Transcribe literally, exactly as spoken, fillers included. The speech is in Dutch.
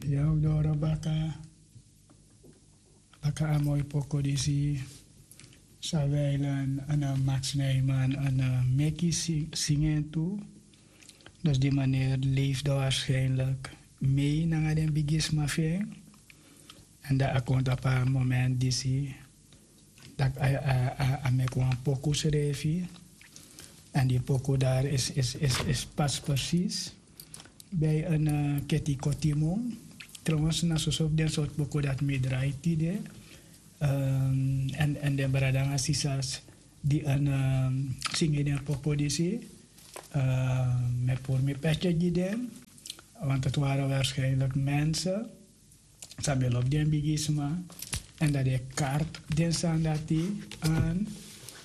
Ja, door baka. Baka amoy poko disi. Saveilen en Max Nijman en Mickey zingen toe. Dus die manier leefde waarschijnlijk mee naar de bigismafia. En dat komt op een moment disi. Dat ik een poko schreef. En die poko daar is, is, is, is pas precies bij een uh, Ketty Kotimon. Trouwens, na zo'n soort poko dat me draait die um, en, en de bradanga sisas die een um, zingen in poko disi. Uh, met voor me petje die den. Want het waren waarschijnlijk mensen. Ze hebben op den bigisma. En dat de kaart den staan dat die aan.